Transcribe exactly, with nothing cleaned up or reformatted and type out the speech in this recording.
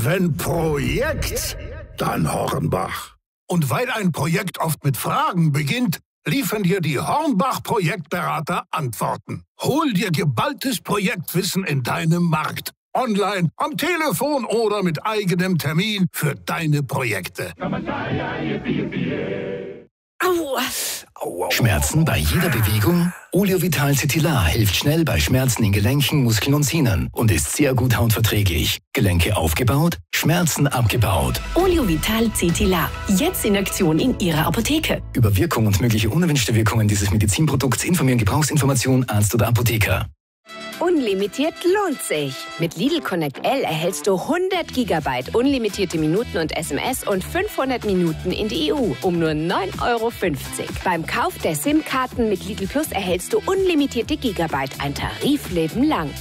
Wenn Projekt, dann Hornbach. Und weil ein Projekt oft mit Fragen beginnt, liefern dir die Hornbach-Projektberater Antworten. Hol dir geballtes Projektwissen in deinem Markt. Online, am Telefon oder mit eigenem Termin für deine Projekte. Aua. Schmerzen bei jeder Bewegung? Oleovital Cetilar hilft schnell bei Schmerzen in Gelenken, Muskeln und Sehnen und ist sehr gut hautverträglich. Gelenke aufgebaut, Schmerzen abgebaut. Oleovital Cetilar. Jetzt in Aktion in Ihrer Apotheke. Über Wirkung und mögliche unerwünschte Wirkungen dieses Medizinprodukts informieren Gebrauchsinformation Arzt oder Apotheker. Unlimitiert lohnt sich. Mit Lidl Connect L erhältst du hundert Gigabyte unlimitierte Minuten und S M S und fünfhundert Minuten in die E U um nur neun Euro fünfzig. Beim Kauf der SIM-Karten mit Lidl Plus erhältst du unlimitierte Gigabyte, ein Tarifleben lang.